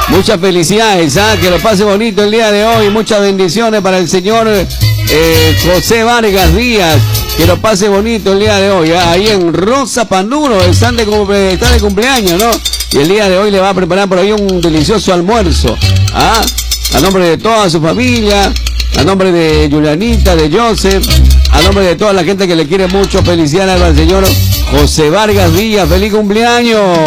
Muchas felicidades, que lo pase bonito el día de hoy. Muchas bendiciones para el señor José Vargas Díaz. Que lo pase bonito el día de hoy. Ahí en Rosa Panduro está de cumpleaños, ¿no? Y el día de hoy le va a preparar por ahí un delicioso almuerzo. A nombre de toda su familia, a nombre de Julianita, de Joseph, a nombre de toda la gente que le quiere mucho, felicidades al señor José Vargas Díaz. ¡Feliz cumpleaños!